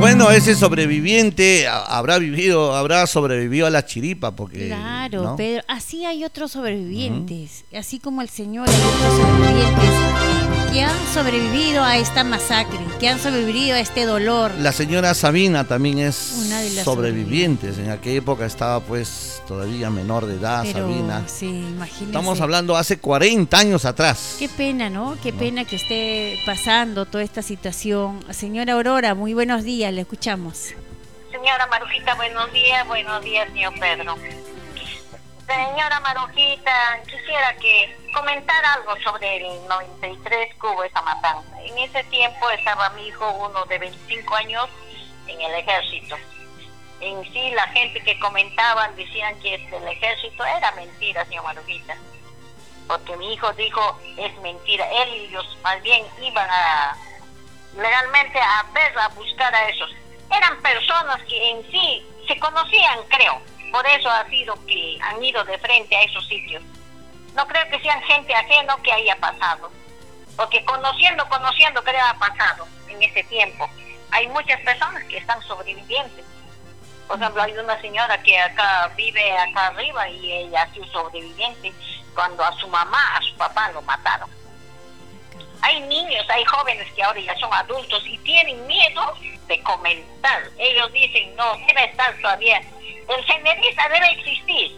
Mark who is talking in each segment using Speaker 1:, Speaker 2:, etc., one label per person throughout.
Speaker 1: bueno, ese sobreviviente habrá sobrevivido a la chiripa, porque...
Speaker 2: Claro,
Speaker 1: ¿no?
Speaker 2: pero así hay otros sobrevivientes, así como el señor hay otros sobrevivientes que han sobrevivido a esta masacre, que han sobrevivido a este dolor.
Speaker 1: La señora Sabina también es
Speaker 2: Una de las
Speaker 1: sobrevivientes. En aquella época estaba pues todavía menor de edad,
Speaker 2: Pero,
Speaker 1: Sabina.
Speaker 2: sí, imagínense.
Speaker 1: Estamos hablando hace 40 años atrás.
Speaker 2: Qué pena, ¿no? Qué pena que esté pasando toda esta situación. Señora Aurora, muy buenos días, le escuchamos.
Speaker 3: Señora Marujita, buenos días, señor Pedro. Señora Marujita, quisiera que comentara algo sobre el 93 que hubo esa matanza. En ese tiempo estaba mi hijo, uno de 25 años, en el ejército. En sí, la gente que comentaban decían que el ejército era mentira, señor Marujita. Porque mi hijo dijo, es mentira. Ellos más bien iban legalmente a ver, a buscar a esos. Eran personas que en sí se conocían, creo. Por eso ha sido que han ido de frente a esos sitios. No creo que sean gente ajena que haya pasado. Porque conociendo, creo ha pasado en ese tiempo. Hay muchas personas que están sobrevivientes. Por ejemplo, hay una señora que vive acá arriba y ella ha sido sobreviviente cuando a su mamá, a su papá lo mataron. Hay niños, hay jóvenes que ahora ya son adultos y tienen miedo de comentar. Ellos dicen, no, debe estar todavía. El generista debe existir.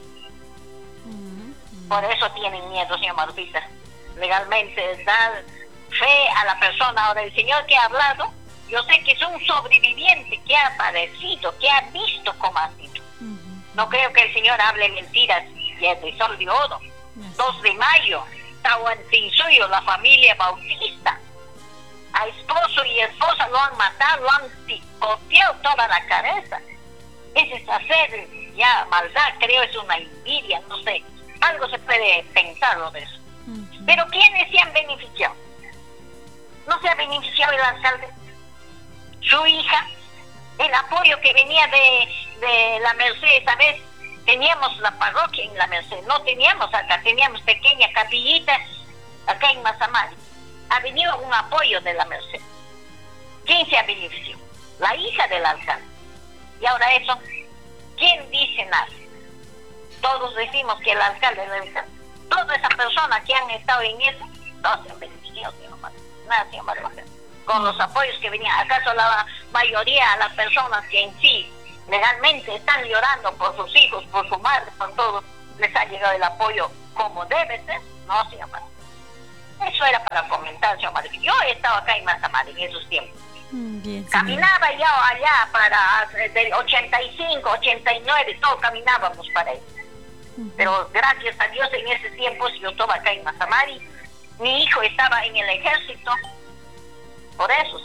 Speaker 3: Por eso tienen miedo, señor Marupita. Legalmente, dar fe a la persona. Ahora, el señor que ha hablado, yo sé que es un sobreviviente que ha padecido, que ha visto cómo ha sido. No creo que el señor hable mentiras y es de sol de oro. 2 de mayo, Tahuantinsuyo, la familia Bautista. A esposo y esposa lo han matado, lo han picoteado toda la cabeza. Ese es hacer ya maldad, creo, es una envidia, no sé. Algo se puede pensar de eso. Pero ¿quiénes se han beneficiado? ¿No se ha beneficiado el alcalde? Su hija, el apoyo que venía de la Merced, ¿sabes? Teníamos la parroquia en la Merced, no teníamos acá, teníamos pequeña capillita acá en Mazamari. Ha venido un apoyo de la Merced. ¿Quién se ha beneficiado? La hija del alcalde. Y ahora eso, ¿quién dice nada? Todos decimos que el alcalde, todas esas personas que han estado en eso, no se han beneficiado, señor Mario. Nada, señor Mario. Con los apoyos que venían. ¿Acaso la mayoría de las personas que en sí legalmente están llorando por sus hijos, por su madre, por todo, les ha llegado el apoyo como debe ser? No, señor Mario. Eso era para comentar, señor Mario. Yo he estado acá en Mazamari en esos tiempos.
Speaker 2: Bien,
Speaker 3: caminaba ya allá para del 85, 89, todos caminábamos para ahí. Pero gracias a Dios en ese tiempo, si yo estaba acá en Mazamari, mi hijo estaba en el ejército, por eso